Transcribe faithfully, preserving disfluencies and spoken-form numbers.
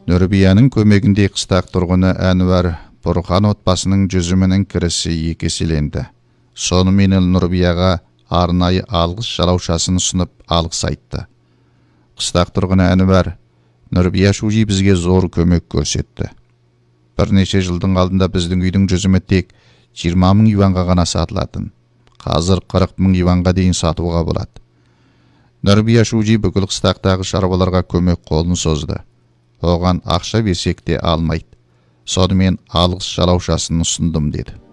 Нұрбияның көмегінде қыстақ тұрғыны Әнуар Бұрхан отбасының жүзімінің кірісі екі еселенді. Сонымен Нұрбияға арнайы алғыс жалаушасын ұсынып алғыс айтты. Қыстақ тұрғыны Әнуар, Нұрбия Шужи бізге зор көмек көрсетті. Бірнеше жылдың алдында біздің үйдің жүзімі тек жиырма мың юанға ғана сатылатын. Қазір қырық мың юанға дейін сатуға болады. Нұрбия Шужи бүкіл қыстақтағы шаруаларға көмек қолын созды. Оған ақша берсек те алмайды. Сонымен алғыс жалаушасын ұсындым деді.